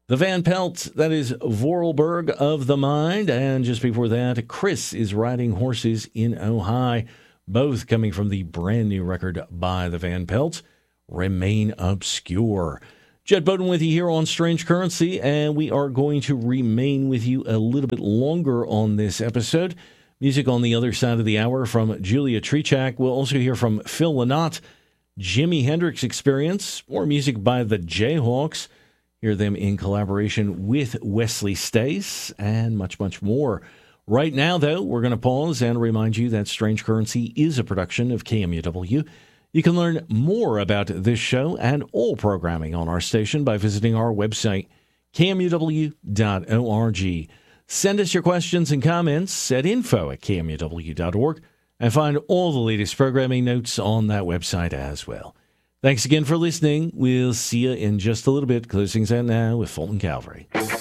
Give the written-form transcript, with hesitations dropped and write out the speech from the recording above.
The Van Pelt, that is Vorarlberg of the Mind. And just before that, Chris is Riding Horses in Ojai. Both coming from the brand new record by the Van Pelt, Remain Obscure. Jed Bowden with you here on Strange Currency, and we are going to remain with you a little bit longer on this episode. Music on the other side of the hour from Julia Trichak. We'll also hear from Phil Lynott, Jimi Hendrix Experience, more music by the Jayhawks. Hear them in collaboration with Wesley Stace, and much, much more. Right now, though, we're going to pause and remind you that Strange Currency is a production of KMUW. You can learn more about this show and all programming on our station by visiting our website, kmuw.org. Send us your questions and comments at info@kmuw.org and find all the latest programming notes on that website as well. Thanks again for listening. We'll see you in just a little bit. Closings out now with Fulton Calvary.